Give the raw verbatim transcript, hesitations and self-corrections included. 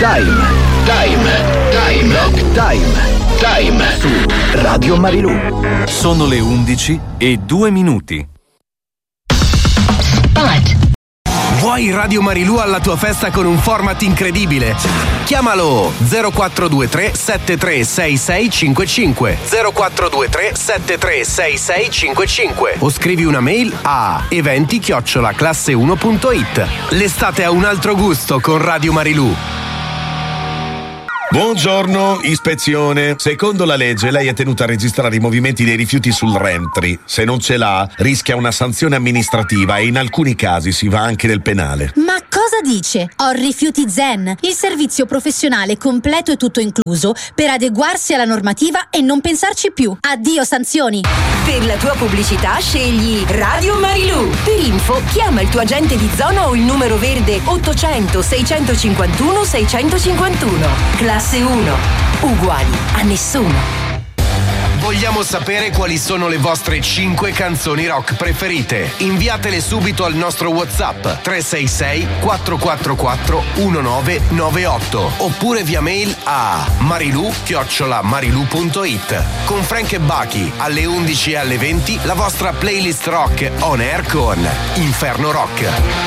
Time, time, time, Rock Time, time su Radio Marilù. Sono le undici e due minuti. Spot. Vuoi Radio Marilù alla tua festa con un format incredibile? Chiamalo zero quattro due tre sette tre sei sei cinque cinque zero quattro due tre sette tre sei sei cinque cinque o scrivi una mail a eventi chiocciola classe uno punto it. L'estate ha un altro gusto con Radio Marilù. Buongiorno, ispezione. Secondo la legge lei è tenuta a registrare i movimenti dei rifiuti sul Rentry. Se non ce l'ha, rischia una sanzione amministrativa e in alcuni casi si va anche nel penale. Ma cosa dice? Ho Rifiuti Zen, il servizio professionale completo e tutto incluso per adeguarsi alla normativa e non pensarci più. Addio sanzioni. Per la tua pubblicità scegli Radio Marilù. Per info chiama il tuo agente di zona o il numero verde ottocento seicentocinquantuno seicentocinquantuno. Classe uno. Uguali a nessuno. Vogliamo sapere quali sono le vostre cinque canzoni rock preferite. Inviatele subito al nostro WhatsApp tre sei sei quattro quattro quattro uno nove nove otto oppure via mail a marilù chiocciola marilù punto it. Con Frank e Bucky alle undici e alle venti la vostra playlist rock on air con Inferno Rock.